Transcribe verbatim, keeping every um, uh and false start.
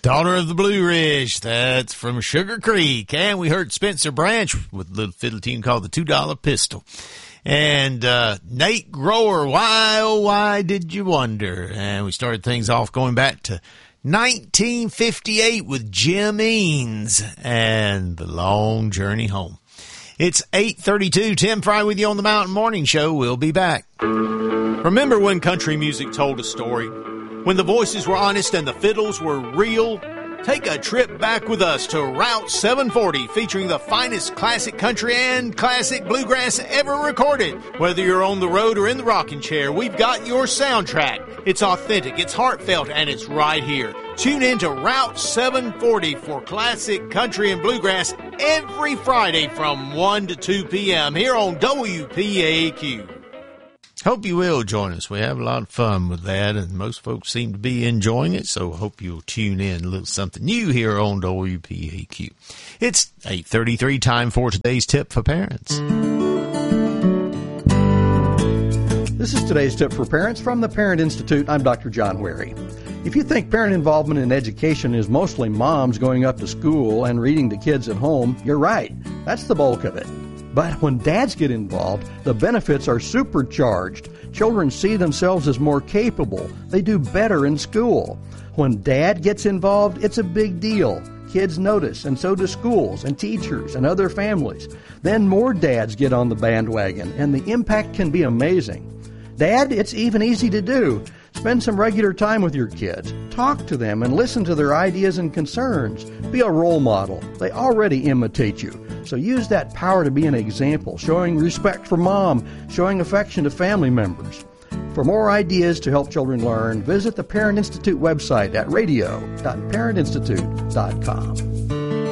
Daughter of the Blue Ridge, that's from Sugar Creek. And we heard Spencer Branch with a little fiddle tune called the two dollar Pistol. And uh Nate Grower, Why Oh Why Did You Wonder? And we started things off going back to nineteen fifty-eight with Jim Eanes and The Long Journey Home. It's eight thirty-two. Tim Fry with you on the Mountain Morning Show. We'll be back. Remember when country music told a story? When the voices were honest and the fiddles were real? Take a trip back with us to Route seven forty, featuring the finest classic country and classic bluegrass ever recorded. Whether you're on the road or in the rocking chair, we've got your soundtrack. It's authentic, it's heartfelt, and it's right here. Tune in to Route seven forty for classic country and bluegrass every Friday from one to two p.m. here on W P A Q. Hope you will join us. We have a lot of fun with that, and most folks seem to be enjoying it, so hope you'll tune in. A little something new here on W P A Q. It's eight thirty-three, time for today's tip for parents. This is today's tip for parents from the Parent Institute. I'm Doctor John Wary. If you think parent involvement in education is mostly moms going up to school and reading to kids at home, you're right. That's the bulk of it. But when dads get involved, the benefits are supercharged. Children see themselves as more capable. They do better in school. When dad gets involved, it's a big deal. Kids notice, and so do schools and teachers and other families. Then more dads get on the bandwagon, and the impact can be amazing. Dad, it's even easy to do. Spend some regular time with your kids. Talk to them and listen to their ideas and concerns. Be a role model. They already imitate you. So use that power to be an example, showing respect for mom, showing affection to family members. For more ideas to help children learn, visit the Parent Institute website at radio dot parent institute dot com.